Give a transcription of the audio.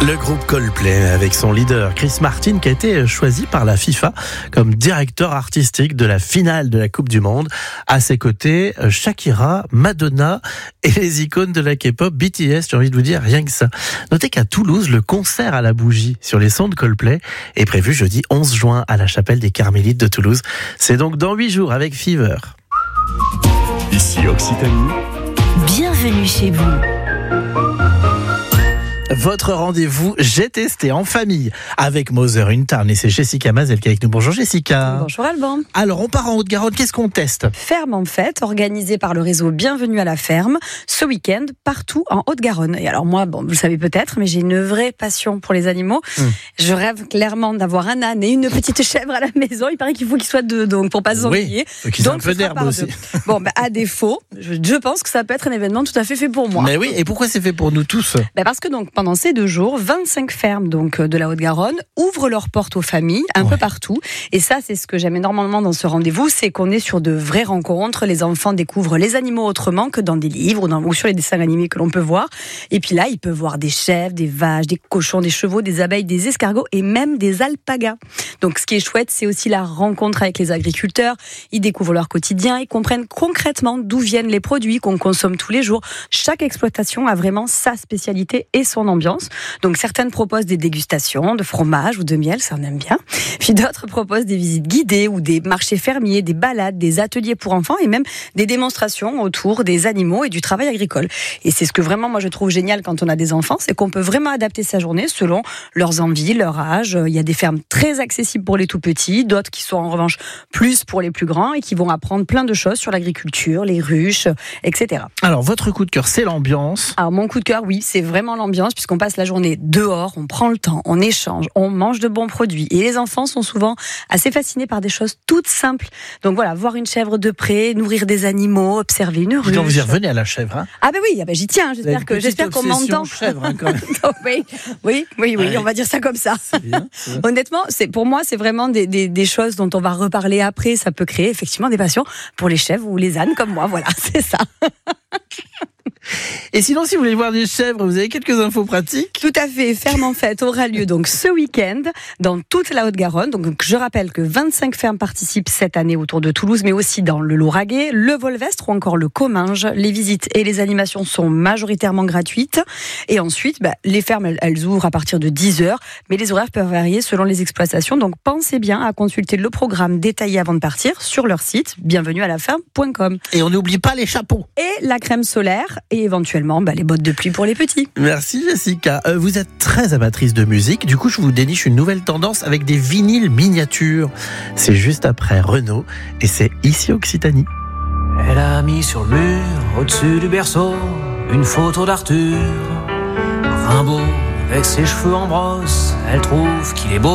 Le groupe Coldplay, avec son leader Chris Martin, qui a été choisi par la FIFA comme directeur artistique de la finale de la Coupe du Monde. À ses côtés, Shakira, Madonna et les icônes de la K-pop, BTS, j'ai envie de vous dire rien que ça. Notez qu'à Toulouse, le concert à la bougie sur les sons de Coldplay est prévu jeudi 11 juin à la chapelle des Carmélites de Toulouse. C'est donc dans 8 jours avec Fever. Ici Occitanie. Bienvenue chez vous. Votre rendez-vous, j'ai testé en famille avec Mother in Town et c'est Jessica Mazel qui est avec nous. Bonjour Jessica. Bonjour Alban. Alors on part en Haute-Garonne, qu'est-ce qu'on teste ? Ferme en fête, organisée par le réseau Bienvenue à la ferme, ce week-end, partout en Haute-Garonne. Et alors moi, vous le savez peut-être, mais j'ai une vraie passion pour les animaux. Je rêve clairement d'avoir un âne et une petite chèvre à la maison. Il paraît qu'il faut qu'ils soient deux, donc pour pas s'ennuyer. Oui, qu'ils aient un peu d'herbe aussi. Bon, à défaut, je pense que ça peut être un événement tout à fait pour moi. Mais oui, et pourquoi c'est fait pour nous tous ? Parce que donc pendant ces 2 jours, 25 fermes donc de la Haute-Garonne ouvrent leurs portes aux familles un peu partout. Et ça, c'est ce que j'aime énormément dans ce rendez-vous, c'est qu'on est sur de vraies rencontres. Les enfants découvrent les animaux autrement que dans des livres ou sur les dessins animés que l'on peut voir. Et puis là, ils peuvent voir des chèvres, des vaches, des cochons, des chevaux, des abeilles, des escargots et même des alpagas. Donc ce qui est chouette, c'est aussi la rencontre avec les agriculteurs. Ils découvrent leur quotidien, ils comprennent concrètement d'où viennent les produits qu'on consomme tous les jours. Chaque exploitation a vraiment sa spécialité et son ambiance. Donc certaines proposent des dégustations de fromage ou de miel, ça on aime bien. Puis d'autres proposent des visites guidées ou des marchés fermiers, des balades, des ateliers pour enfants et même des démonstrations autour des animaux et du travail agricole. Et c'est ce que vraiment moi je trouve génial quand on a des enfants, c'est qu'on peut vraiment adapter sa journée selon leurs envies, leur âge. Il y a des fermes très accessibles pour les tout petits, d'autres qui sont en revanche plus pour les plus grands et qui vont apprendre plein de choses sur l'agriculture, les ruches, etc. Alors votre coup de cœur, c'est l'ambiance. Alors mon coup de cœur, oui, c'est vraiment l'ambiance puisqu'on passe la journée dehors, on prend le temps, on échange, on mange de bons produits. Et les enfants sont souvent assez fascinés par des choses toutes simples. Donc voilà, voir une chèvre de près, nourrir des animaux, observer une ruche. Quand vous y revenez à la chèvre, hein ? Ah oui, j'y tiens, j'espère qu'on m'entend. Chèvre, hein, quand même. oui, on va dire ça comme ça. C'est bien. Honnêtement, pour moi, c'est vraiment des choses dont on va reparler après. Ça peut créer effectivement des passions pour les chèvres ou les ânes comme moi, voilà, c'est ça. Et sinon, si vous voulez voir des chèvres, vous avez quelques infos pratiques ? Tout à fait. Ferme en fête aura lieu donc ce week-end dans toute la Haute-Garonne. Donc je rappelle que 25 fermes participent cette année autour de Toulouse, mais aussi dans le Lauragais, le Volvestre ou encore le Comminges. Les visites et les animations sont majoritairement gratuites. Et ensuite, les fermes, elles ouvrent à partir de 10h, mais les horaires peuvent varier selon les exploitations. Donc pensez bien à consulter le programme détaillé avant de partir sur leur site bienvenuealaferme.com. Et on n'oublie pas les chapeaux. Et la crème solaire et éventuellement les bottes de pluie pour les petits. Merci Jessica. Vous êtes très amatrice de musique, du coup je vous déniche une nouvelle tendance avec des vinyles miniatures. C'est juste après Renaud et c'est ici Occitanie. Elle a mis sur le mur, au-dessus du berceau, une photo d'Arthur. Rimbaud, avec ses cheveux en brosse, elle trouve qu'il est beau.